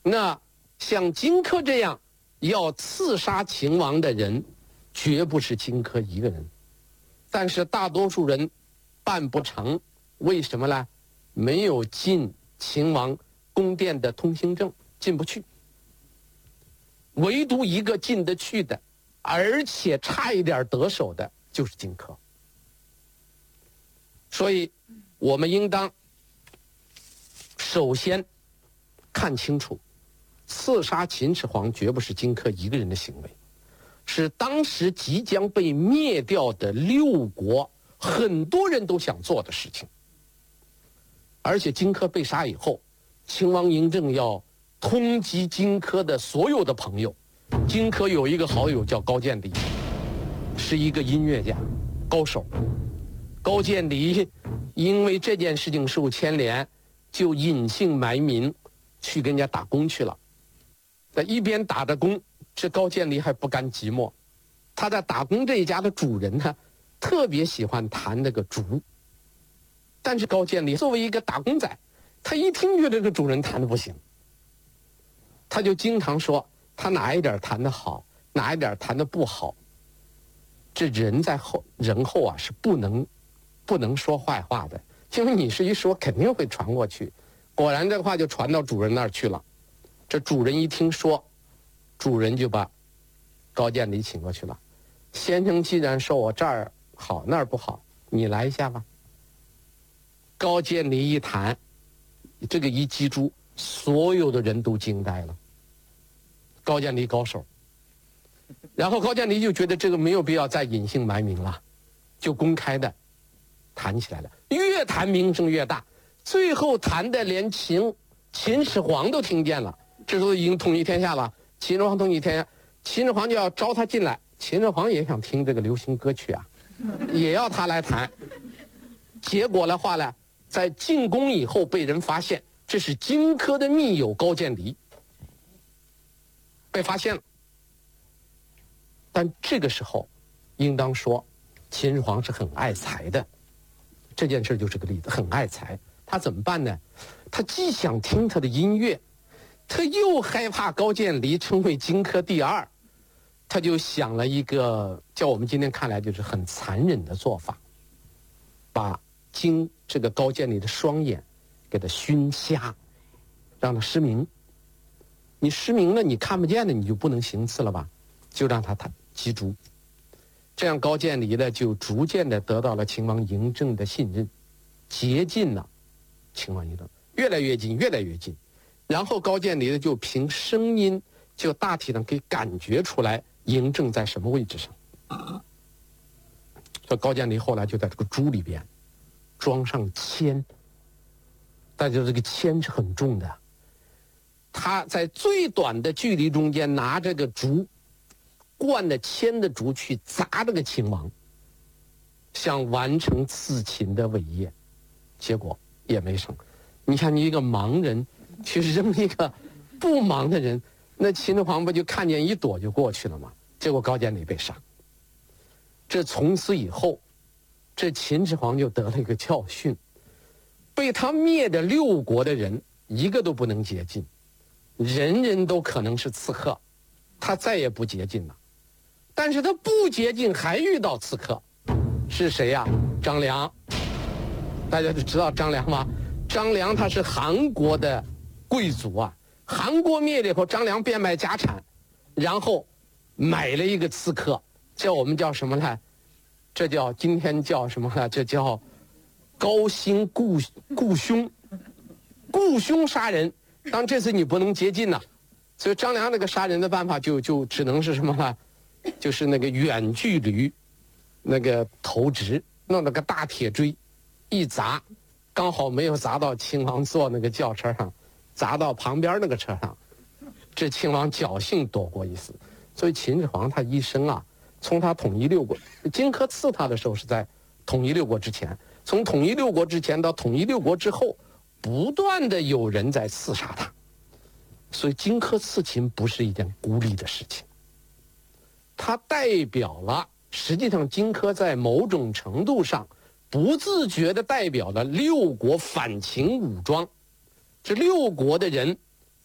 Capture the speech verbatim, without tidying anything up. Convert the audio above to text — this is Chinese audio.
那像荆轲这样要刺杀秦王的人，绝不是荆轲一个人。但是大多数人办不成，为什么呢？没有进秦王宫殿的通行证，进不去。唯独一个进得去的，而且差一点得手的，就是荆轲。所以我们应当首先看清楚，刺杀秦始皇绝不是荆轲一个人的行为，是当时即将被灭掉的六国很多人都想做的事情。而且荆轲被杀以后，秦王嬴政要通缉荆轲的所有的朋友。荆轲有一个好友叫高渐离，是一个音乐家高手。高渐离因为这件事情受牵连，就隐姓埋名去跟人家打工去了。在一边打着工，这高渐离还不甘寂寞，他在打工这一家的主人呢，特别喜欢弹那个竹。但是高渐离作为一个打工仔，他一听觉得这个主人弹的不行，他就经常说他哪一点弹得好，哪一点弹得不好。这人在后人后啊是不能不能说坏话的，因为你是一说肯定会传过去。果然这话就传到主人那儿去了。这主人一听说，主人就把高渐离请过去了。先生既然说我这儿好那儿不好，你来一下吧。高渐离一弹，这个一击出，所有的人都惊呆了。高渐离高手。然后高渐离就觉得这个没有必要再隐姓埋名了，就公开的弹起来了，越弹名声越大，最后弹的连秦秦始皇都听见了。这时候已经统一天下了，秦始皇统一天下，秦始皇就要招他进来。秦始皇也想听这个流行歌曲啊，也要他来弹。结果的话呢，在进宫以后被人发现，这是荆轲的密友高渐离，被发现了。但这个时候应当说秦始皇是很爱财的，这件事就是个例子，很爱财。他怎么办呢？他既想听他的音乐，他又害怕高渐离成为荆轲第二，他就想了一个叫我们今天看来就是很残忍的做法，把荆这个高渐离的双眼给他熏瞎，让他失明。你失明了，你看不见的，你就不能行刺了吧？就让他弹击竹。这样高渐离呢，就逐渐的得到了秦王嬴政的信任，接近了秦王嬴政，越来越近，越来越近。然后高渐离呢，就凭声音，就大体上可以感觉出来嬴政在什么位置上。所以高渐离后来就在这个竹里边装上铅，大家这个铅是很重的。他在最短的距离中间拿这个竹，灌了铅的竹去砸这个秦王，想完成刺秦的伟业，结果也没成。你看，你一个盲人去扔一个不盲的人，那秦始皇不就看见一躲就过去了吗？结果高渐离被杀。这从此以后，这秦始皇就得了一个教训，被他灭的六国的人一个都不能接近，人人都可能是刺客，他再也不接近了。但是他不接近还遇到刺客，是谁呀？张良。大家都知道张良吗？张良他是韩国的贵族啊，韩国灭了以后，张良变卖家产，然后买了一个刺客，叫我们叫什么呢？这叫今天叫什么呢？这叫高薪雇雇凶，雇凶杀人。当这次你不能接近了，所以张良那个杀人的办法就就只能是什么呢？就是那个远距离那个投掷，弄了个大铁锥一砸，刚好没有砸到秦王坐那个轿车上，砸到旁边那个车上，这秦王侥幸躲过一死。所以秦始皇他一生啊，从他统一六国，荆轲刺他的时候是在统一六国之前，从统一六国之前到统一六国之后，不断的有人在刺杀他。所以荆轲刺秦不是一件孤立的事情，它代表了，实际上荆轲在某种程度上不自觉地代表了六国反秦武装。这六国的人